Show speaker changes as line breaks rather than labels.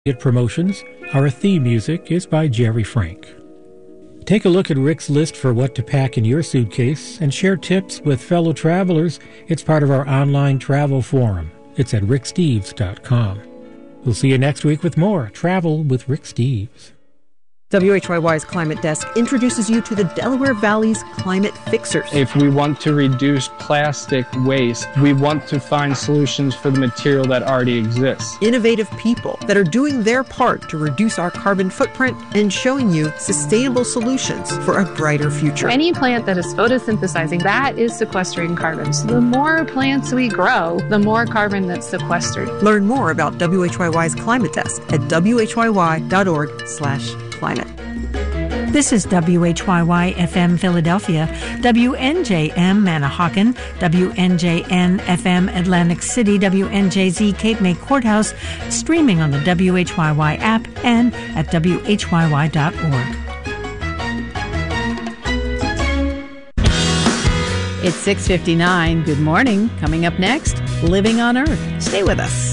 Promotions. Our theme music is by Jerry Frank. Take a look at Rick's list for what to pack in your suitcase and share tips with fellow travelers. It's part of our online travel forum. It's at ricksteves.com. We'll see you next week with more Travel with Rick Steves.
WHYY's Climate Desk introduces you to the Delaware Valley's climate fixers.
If we want to reduce plastic waste, we want to find solutions for the material that already exists.
Innovative people that are doing their part to reduce our carbon footprint and showing you sustainable solutions for a brighter future.
Any plant that is photosynthesizing, that is sequestering carbon. So the more plants we grow, the more carbon that's sequestered.
Learn more about WHYY's Climate Desk at whyy.org/climate.
This is WHYY FM Philadelphia, WNJM Manahawkin, WNJN FM Atlantic City, WNJZ Cape May Courthouse, streaming on the WHYY app and at WHYY.org.
It's 6:59. Good morning. Coming up next, Living on Earth. Stay with us.